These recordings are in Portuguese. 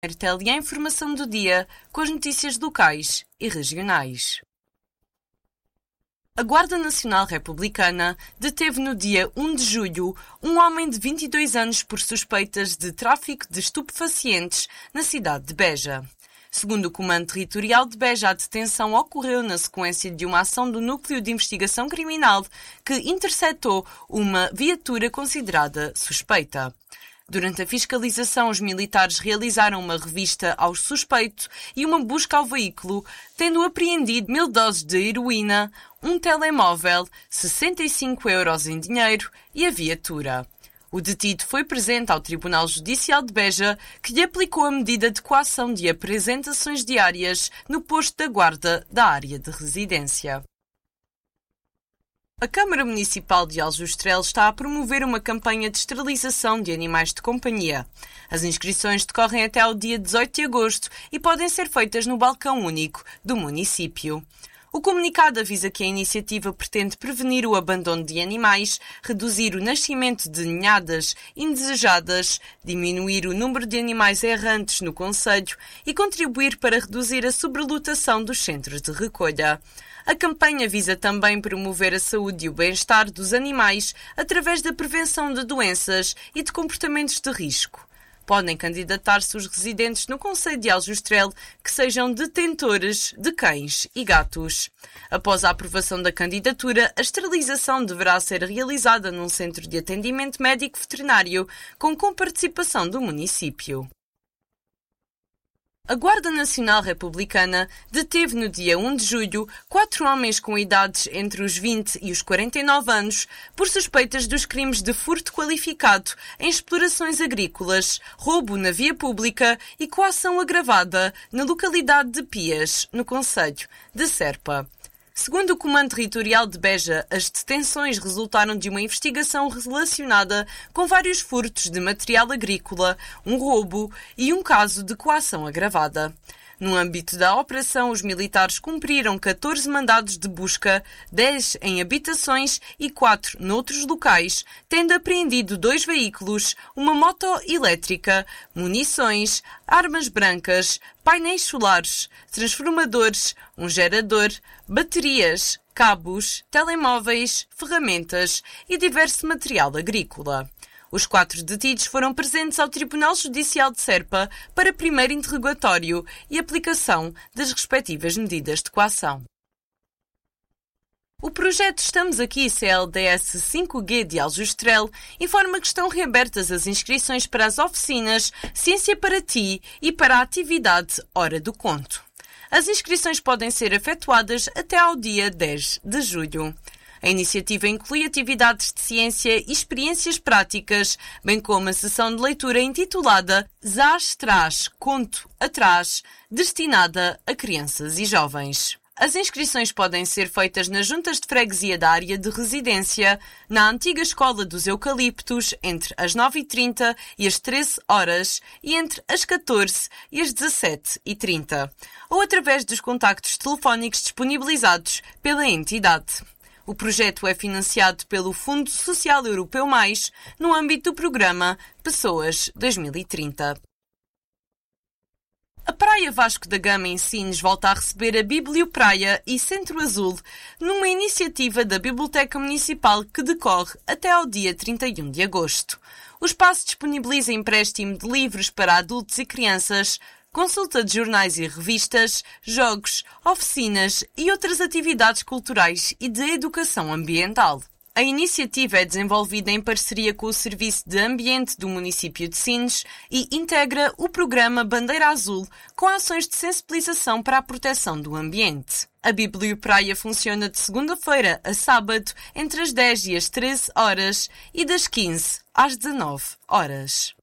RTL e a informação do dia com as notícias locais e regionais. A Guarda Nacional Republicana deteve no dia 1 de julho um homem de 22 anos por suspeitas de tráfico de estupefacientes na cidade de Beja. Segundo o Comando Territorial de Beja, a detenção ocorreu na sequência de uma ação do Núcleo de Investigação Criminal que interceptou uma viatura considerada suspeita. Durante a fiscalização, os militares realizaram uma revista ao suspeito e uma busca ao veículo, tendo apreendido 1000 doses de heroína, um telemóvel, 65 euros em dinheiro e a viatura. O detido foi presente ao Tribunal Judicial de Beja, que lhe aplicou a medida de coação de apresentações diárias no posto da guarda da área de residência. A Câmara Municipal de Aljustrel está a promover uma campanha de esterilização de animais de companhia. As inscrições decorrem até ao dia 18 de agosto e podem ser feitas no balcão único do município. O comunicado avisa que a iniciativa pretende prevenir o abandono de animais, reduzir o nascimento de ninhadas indesejadas, diminuir o número de animais errantes no concelho e contribuir para reduzir a sobrelotação dos centros de recolha. A campanha visa também promover a saúde e o bem-estar dos animais através da prevenção de doenças e de comportamentos de risco. Podem candidatar-se os residentes no concelho de Aljustrel que sejam detentores de cães e gatos. Após a aprovação da candidatura, a esterilização deverá ser realizada num centro de atendimento médico veterinário com comparticipação do município. A Guarda Nacional Republicana deteve no dia 1 de julho 4 homens com idades entre os 20 e os 49 anos por suspeitas dos crimes de furto qualificado em explorações agrícolas, roubo na via pública e coação agravada na localidade de Pias, no concelho de Serpa. Segundo o Comando Territorial de Beja, as detenções resultaram de uma investigação relacionada com vários furtos de material agrícola, um roubo e um caso de coação agravada. No âmbito da operação, os militares cumpriram 14 mandados de busca, 10 em habitações e 4 noutros locais, tendo apreendido 2 veículos, uma moto elétrica, munições, armas brancas, painéis solares, transformadores, um gerador, baterias, cabos, telemóveis, ferramentas e diverso material agrícola. Os 4 detidos foram presentes ao Tribunal Judicial de Serpa para primeiro interrogatório e aplicação das respectivas medidas de coação. O projeto Estamos Aqui CLDS 5G de Aljustrel informa que estão reabertas as inscrições para as oficinas Ciência para Ti e para a atividade Hora do Conto. As inscrições podem ser efetuadas até ao dia 10 de julho. A iniciativa inclui atividades de ciência e experiências práticas, bem como a sessão de leitura intitulada Zás Traz Conto Atrás, destinada a crianças e jovens. As inscrições podem ser feitas nas juntas de freguesia da área de residência, na antiga Escola dos Eucaliptos, entre as 9h30 e as 13 horas e entre as 14 e as 17h30, ou através dos contactos telefónicos disponibilizados pela entidade. O projeto é financiado pelo Fundo Social Europeu Mais, no âmbito do programa Pessoas 2030. A Praia Vasco da Gama em Sines volta a receber a Bibliopraia e Centro Azul numa iniciativa da Biblioteca Municipal que decorre até ao dia 31 de agosto. O espaço disponibiliza empréstimo de livros para adultos e crianças, consulta de jornais e revistas, jogos, oficinas e outras atividades culturais e de educação ambiental. A iniciativa é desenvolvida em parceria com o Serviço de Ambiente do município de Sines e integra o programa Bandeira Azul com ações de sensibilização para a proteção do ambiente. A Bibliopraia funciona de segunda-feira a sábado entre as 10 e as 13 horas e das 15 às 19 horas.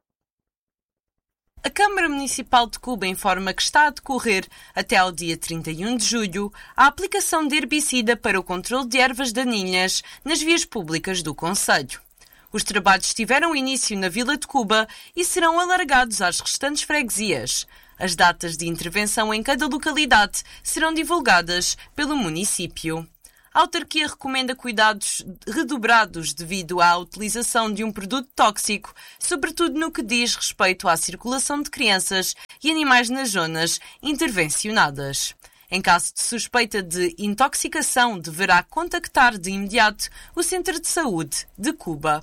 A Câmara Municipal de Cuba informa que está a decorrer, até ao dia 31 de julho, a aplicação de herbicida para o controle de ervas daninhas nas vias públicas do concelho. Os trabalhos tiveram início na Vila de Cuba e serão alargados às restantes freguesias. As datas de intervenção em cada localidade serão divulgadas pelo município. a autarquia recomenda cuidados redobrados devido à utilização de um produto tóxico, sobretudo no que diz respeito à circulação de crianças e animais nas zonas intervencionadas. Em caso de suspeita de intoxicação, deverá contactar de imediato o Centro de Saúde de Cuba.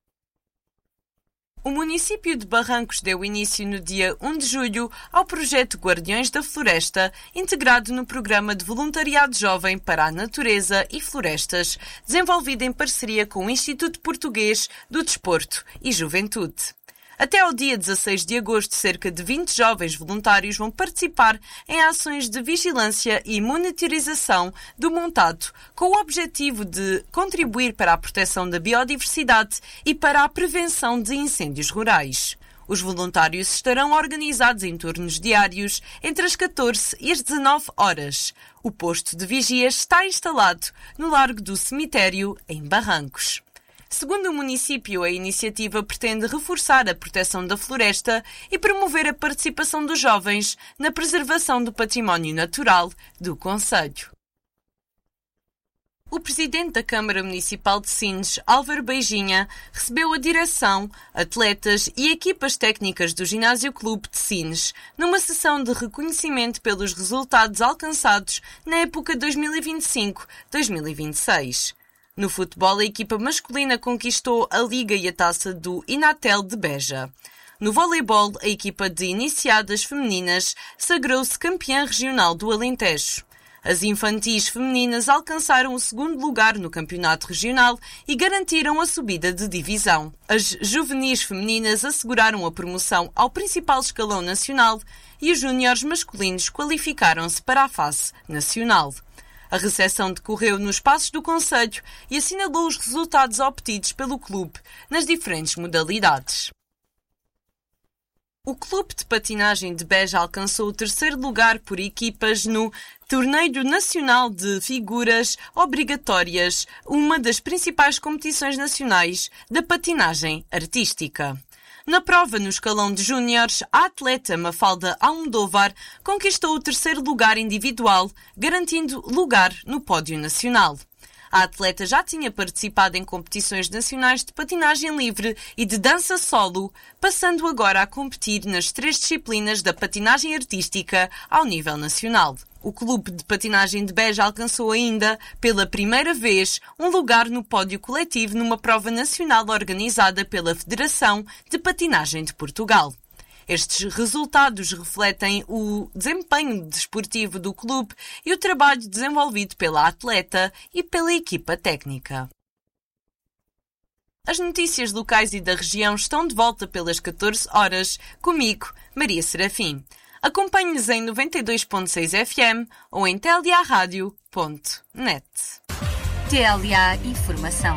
O município de Barrancos deu início no dia 1 de julho ao projeto Guardiões da Floresta, integrado no Programa de Voluntariado Jovem para a Natureza e Florestas, desenvolvido em parceria com o Instituto Português do Desporto e Juventude. Até ao dia 16 de agosto, cerca de 20 jovens voluntários vão participar em ações de vigilância e monitorização do montado, com o objetivo de contribuir para a proteção da biodiversidade e para a prevenção de incêndios rurais. Os voluntários estarão organizados em turnos diários entre as 14 e as 19 horas. O posto de vigia está instalado no Largo do Cemitério, em Barrancos. Segundo o município, a iniciativa pretende reforçar a proteção da floresta e promover a participação dos jovens na preservação do património natural do concelho. O presidente da Câmara Municipal de Sines, Álvaro Beijinha, recebeu a direção, atletas e equipas técnicas do Ginásio Clube de Sines numa sessão de reconhecimento pelos resultados alcançados na época 2025-2026. No futebol, a equipa masculina conquistou a Liga e a taça do Inatel de Beja. No voleibol, a equipa de iniciadas femininas sagrou-se campeã regional do Alentejo. As infantis femininas alcançaram o segundo lugar no campeonato regional e garantiram a subida de divisão. As juvenis femininas asseguraram a promoção ao principal escalão nacional e os júniores masculinos qualificaram-se para a fase nacional. A recepção decorreu nos Passos do Concelho e assinalou os resultados obtidos pelo clube nas diferentes modalidades. O Clube de Patinagem de Beja alcançou o terceiro lugar por equipas no Torneio Nacional de Figuras Obrigatórias, uma das principais competições nacionais da patinagem artística. Na prova no escalão de júniores, a atleta Mafalda Almodóvar conquistou o terceiro lugar individual, garantindo lugar no pódio nacional. A atleta já tinha participado em competições nacionais de patinagem livre e de dança solo, passando agora a competir nas 3 disciplinas da patinagem artística ao nível nacional. O Clube de Patinagem de Beja alcançou ainda, pela primeira vez, um lugar no pódio coletivo numa prova nacional organizada pela Federação de Patinagem de Portugal. Estes resultados refletem o desempenho desportivo do clube e o trabalho desenvolvido pela atleta e pela equipa técnica. As notícias locais e da região estão de volta pelas 14 horas, comigo, Maria Serafim. Acompanhe-nos em 92.6 FM ou em tliaradio.net. TLA Informação.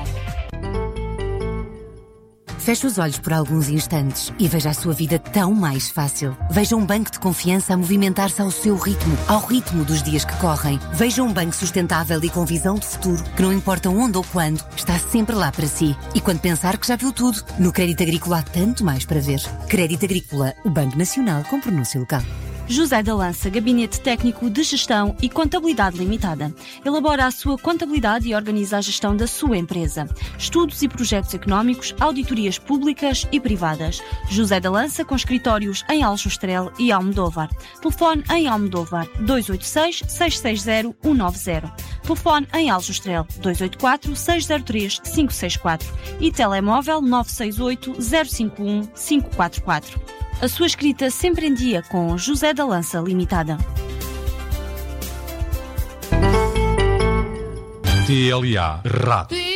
Feche os olhos por alguns instantes e veja a sua vida tão mais fácil. Veja um banco de confiança a movimentar-se ao seu ritmo, ao ritmo dos dias que correm. Veja um banco sustentável e com visão de futuro, que não importa onde ou quando, está sempre lá para si. E quando pensar que já viu tudo, no Crédito Agrícola há tanto mais para ver. Crédito Agrícola, o Banco Nacional com pronúncio local. José da Lança, Gabinete Técnico de Gestão e Contabilidade Limitada. Elabora a sua contabilidade e organiza a gestão da sua empresa. Estudos e projetos económicos, auditorias públicas e privadas. José da Lança, com escritórios em Aljustrel e Almodóvar. Telefone em Almodóvar 286-660-190. Telefone em Aljustrel 284-603-564 e telemóvel 968-051-544. A sua escrita sempre em dia com José da Lança Limitada. TLA Rádio.